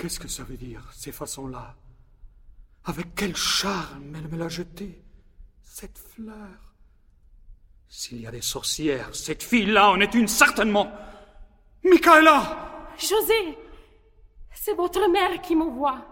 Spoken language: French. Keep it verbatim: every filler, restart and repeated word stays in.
Qu'est-ce que ça veut dire, ces façons-là? Avec quel charme elle me l'a jetée, cette fleur. S'il y a des sorcières, cette fille-là en est une certainement. Michaela! José, c'est votre mère qui m'envoie.